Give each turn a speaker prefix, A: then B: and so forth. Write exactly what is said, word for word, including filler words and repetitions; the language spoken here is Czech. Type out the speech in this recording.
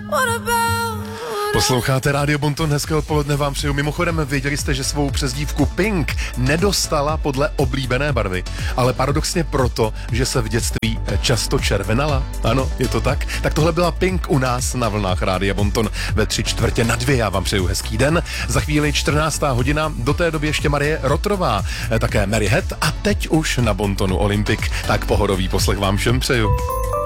A: Posloucháte Rádio Bonton, hezké odpoledne vám přeju. Mimochodem, věděli jste, že svou přezdívku Pink nedostala podle oblíbené barvy, ale paradoxně proto, že se v dětství často červenala. Ano, je to tak? Tak tohle byla Pink u nás na vlnách Rádia Bonton ve tři čtvrtě na dvě. Já vám přeju hezký den. Za chvíli čtrnáctá hodina, do té doby ještě Marie Rotrová, také Mary Het a teď už na Bontonu Olympic. Tak pohodový poslech vám všem přeju.